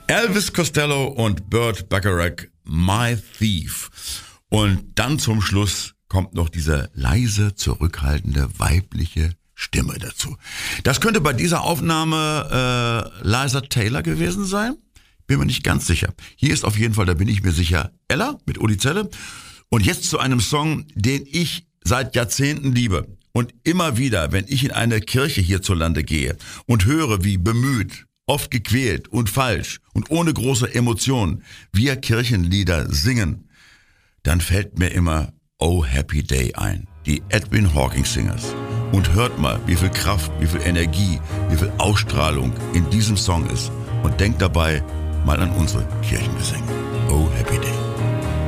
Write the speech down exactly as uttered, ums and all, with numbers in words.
Elvis Costello und Burt Bacharach, My Thief. Und dann zum Schluss kommt noch diese leise, zurückhaltende, weibliche Stimme dazu. Das könnte bei dieser Aufnahme äh, Liza Taylor gewesen sein. Bin mir nicht ganz sicher. Hier ist auf jeden Fall, da bin ich mir sicher, Ella mit Uli Zelle. Und jetzt zu einem Song, den ich seit Jahrzehnten liebe. Und immer wieder, wenn ich in eine Kirche hierzulande gehe und höre, wie bemüht, oft gequält und falsch und ohne große Emotionen wir Kirchenlieder singen, dann fällt mir immer Oh Happy Day ein, die Edwin Hawkins Singers. Und hört mal, wie viel Kraft, wie viel Energie, wie viel Ausstrahlung in diesem Song ist. Und denkt dabei mal an unsere Kirchengesänge. Oh Happy Day.